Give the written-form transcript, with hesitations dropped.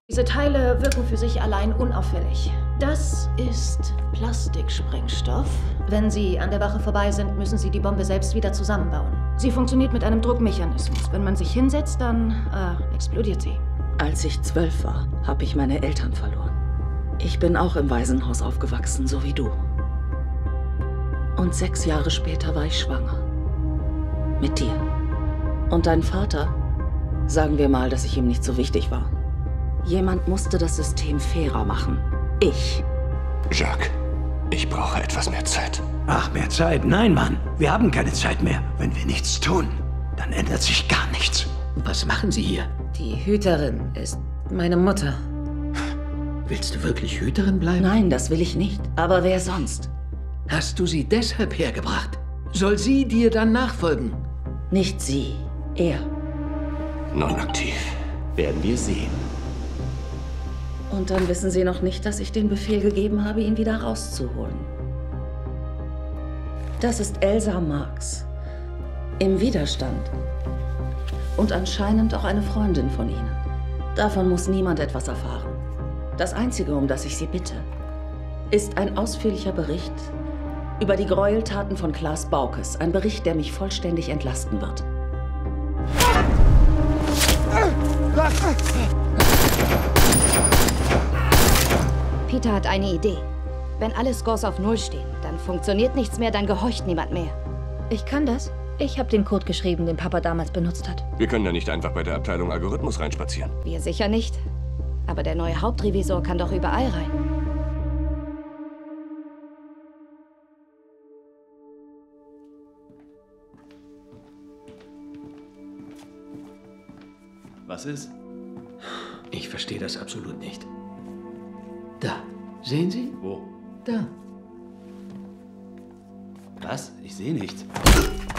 Diese Teile wirken für sich allein unauffällig. Das ist Plastiksprengstoff. Wenn Sie an der Wache vorbei sind, müssen Sie die Bombe selbst wieder zusammenbauen. Sie funktioniert mit einem Druckmechanismus. Wenn man sich hinsetzt, dann explodiert sie. Als ich 12 war, habe ich meine Eltern verloren. Ich bin auch im Waisenhaus aufgewachsen, so wie du. Und 6 Jahre später war ich schwanger. Mit dir. Und dein Vater? Sagen wir mal, dass ich ihm nicht so wichtig war. Jemand musste das System fairer machen. Ich. Jacques, ich brauche etwas mehr Zeit. Ach, mehr Zeit? Nein, Mann. Wir haben keine Zeit mehr. Wenn wir nichts tun, dann ändert sich gar nichts. Was machen Sie hier? Die Hüterin ist meine Mutter. Willst du wirklich Hüterin bleiben? Nein, das will ich nicht. Aber wer sonst? Hast du sie deshalb hergebracht? Soll sie dir dann nachfolgen? Nicht sie. Er. Non-aktiv. Werden wir sehen. Und dann wissen Sie noch nicht, dass ich den Befehl gegeben habe, ihn wieder rauszuholen. Das ist Elsa Marx. Im Widerstand. Und anscheinend auch eine Freundin von Ihnen. Davon muss niemand etwas erfahren. Das Einzige, um das ich Sie bitte, ist ein ausführlicher Bericht über die Gräueltaten von Klaas Baukes. Ein Bericht, der mich vollständig entlasten wird. Peter hat eine Idee. Wenn alle Scores auf Null stehen, dann funktioniert nichts mehr, dann gehorcht niemand mehr. Ich kann das. Ich habe den Code geschrieben, den Papa damals benutzt hat. Wir können da nicht einfach bei der Abteilung Algorithmus reinspazieren. Wir sicher nicht. Aber der neue Hauptrevisor kann doch überall rein. Was ist? Ich verstehe das absolut nicht. Da. Sehen Sie? Wo? Da. Was? Ich sehe nichts.